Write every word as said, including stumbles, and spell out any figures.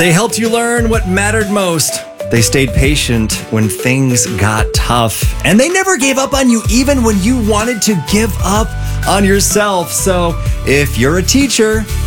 They helped you learn what mattered most. They stayed patient when things got tough. And they never gave up on you even when you wanted to give up on yourself. So if you're a teacher,